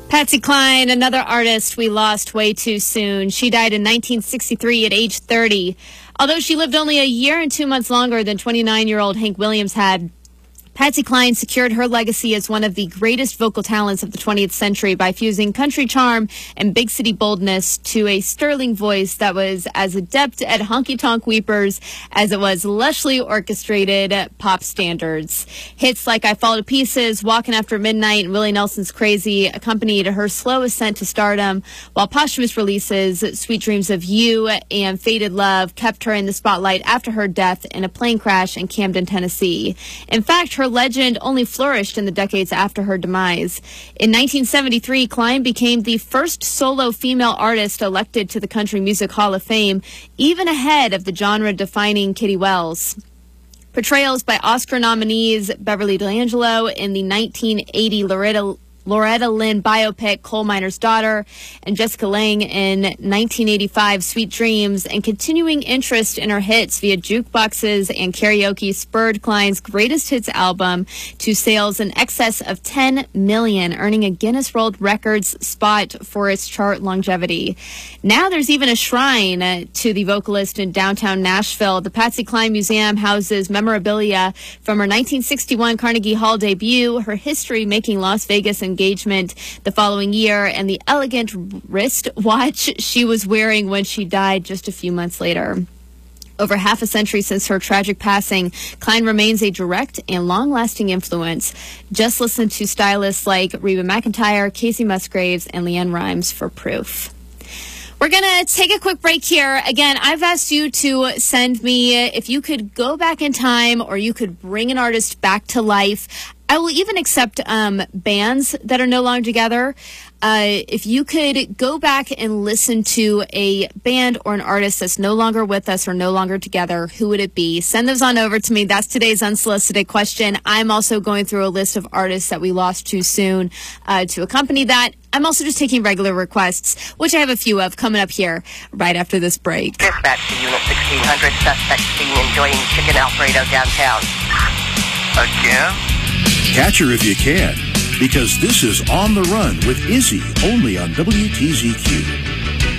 Patsy Cline, another artist we lost way too soon. She died in 1963 at age 30. Although she lived only a year and 2 months longer than 29-year-old Hank Williams had, Patsy Cline secured her legacy as one of the greatest vocal talents of the 20th century by fusing country charm and big city boldness to a sterling voice that was as adept at honky-tonk weepers as it was lushly orchestrated pop standards. Hits like I Fall to Pieces, Walking After Midnight, and Willie Nelson's Crazy accompanied her slow ascent to stardom, while posthumous releases Sweet Dreams of You and Faded Love kept her in the spotlight after her death in a plane crash in Camden, Tennessee. In fact, her legend only flourished in the decades after her demise. In 1973, Cline became the first solo female artist elected to the Country Music Hall of Fame, even ahead of the genre-defining Kitty Wells. Portrayals by Oscar nominees Beverly D'Angelo in the 1980 Loretta Lynn biopic Coal Miner's Daughter, and Jessica Lange in 1985 Sweet Dreams, and continuing interest in her hits via jukeboxes and karaoke spurred Cline's greatest hits album to sales in excess of 10 million, earning a Guinness World Records spot for its chart longevity. Now there's even a shrine to the vocalist in downtown Nashville. The Patsy Cline Museum houses memorabilia from her 1961 Carnegie Hall debut, her history-making Las Vegas engagement the following year, and the elegant wrist watch she was wearing when she died just a few months later. Over half a century since her tragic passing, Cline remains a direct and long-lasting influence. Just listen to stylists like Reba McEntire, Casey Musgraves, and Leanne Rimes for proof. We're going to take a quick break here. Again, I've asked you to send me if you could go back in time or you could bring an artist back to life. I will even accept bands that are no longer together. If you could go back and listen to a band or an artist that's no longer with us or no longer together, who would it be? Send those on over to me. That's today's unsolicited question. I'm also going through a list of artists that we lost too soon to accompany that. I'm also just taking regular requests, which I have a few of coming up here right after this break. Dispatch to Unit 1600, suspect seen enjoying chicken Alfredo downtown. Again? Catch her if you can, because this is On the Run with Izzy, only on WTZQ.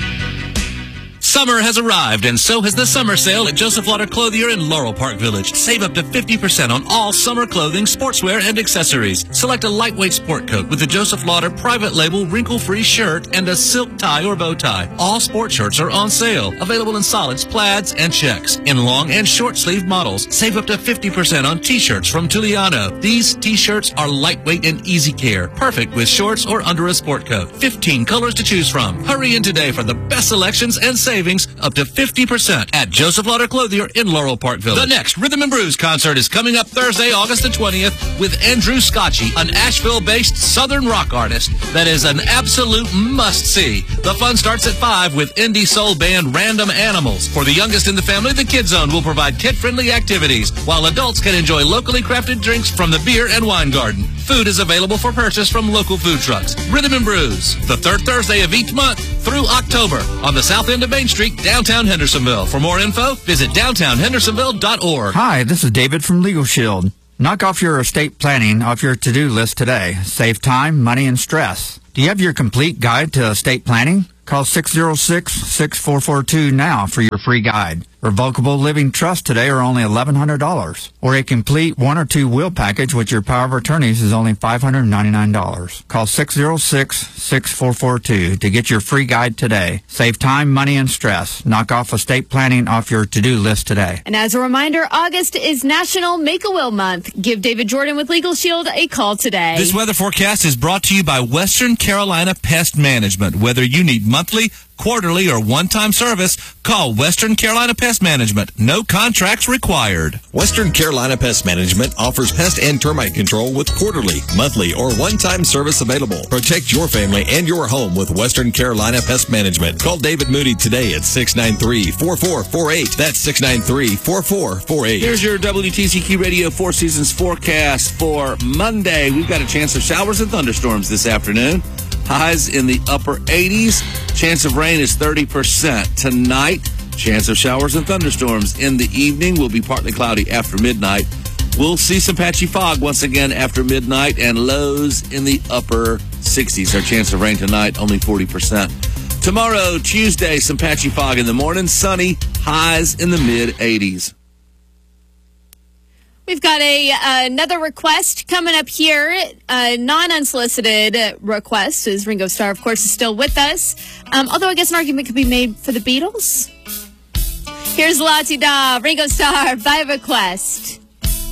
Summer has arrived, and so has the summer sale at Joseph Lauder Clothier in Laurel Park Village. Save up to 50% on all summer clothing, sportswear, and accessories. Select a lightweight sport coat with the Joseph Lauder private label wrinkle-free shirt and a silk tie or bow tie. All sport shirts are on sale. Available in solids, plaids, and checks. In long and short sleeve models. Save up to 50% on t-shirts from Tuliano. These t-shirts are lightweight and easy care. Perfect with shorts or under a sport coat. 15 colors to choose from. Hurry in today for the best selections and savings up to 50% at Joseph Lauder Clothier in Laurel Park Village. The next Rhythm and Brews concert is coming up Thursday, August the 20th with Andrew Scotchy, an Asheville-based Southern rock artist that is an absolute must-see. The fun starts at 5 with indie soul band Random Animals. For the youngest in the family, the Kid Zone will provide kid-friendly activities, while adults can enjoy locally crafted drinks from the Beer and Wine Garden. Food is available for purchase from local food trucks. Rhythm and Brews, the third Thursday of each month through October on the south end of Main Street, downtown Hendersonville. For more info, visit downtownhendersonville.org. Hi, this is David from Legal Shield. Knock off your estate planning off your to-do list today. Save time, money, and stress. Do you have your complete guide to estate planning? Call 606-6442 now for your free guide. Revocable living trusts today are only $1,100. Or a complete 1 or 2 will package with your power of attorneys is only $599. Call 606-6442 to get your free guide today. Save time, money, and stress. Knock off estate planning off your to-do list today. And as a reminder, August is National Make-A-Will Month. Give David Jordan with Legal Shield a call today. This weather forecast is brought to you by Western Carolina Pest Management. Whether you need monthly, quarterly, or one-time service, call Western Carolina Pest Management. No contracts required. Western Carolina Pest Management offers pest and termite control with quarterly, monthly, or one-time service available. Protect your family and your home with Western Carolina Pest Management. Call David Moody today at 693-4448. That's 693-4448. Here's your WTCQ Radio Four Seasons forecast for Monday. We've got a chance of showers and thunderstorms this afternoon. Highs in the upper 80s. Chance of rain is 30%. Tonight, chance of showers and thunderstorms. In the evening, will be partly cloudy after midnight. We'll see some patchy fog once again after midnight and lows in the upper 60s. Our chance of rain tonight, only 40%. Tomorrow, Tuesday, some patchy fog in the morning, sunny, highs in the mid-80s. We've got another request coming up here, a non-unsolicited request, as Ringo Starr, of course, is still with us. Although I guess an argument could be made for the Beatles. Here's La Ti Da, Ringo Starr, by request.